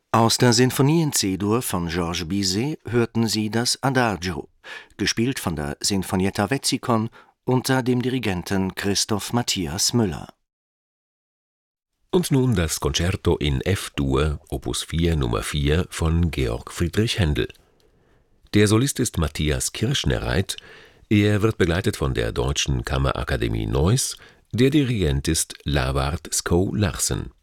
Aus der Sinfonie in C-Dur von Georges Bizet hörten Sie das Adagio, gespielt von der Sinfonietta Wetzikon unter dem Dirigenten Christoph Matthias Müller. Und nun das Concerto in F-Dur, Opus 4 Nummer 4 von Georg Friedrich Händel. Der Solist ist Matthias Kirschnereit, er wird begleitet von der Deutschen Kammerakademie Neuss, der Dirigent ist Lavard Sko Larsen.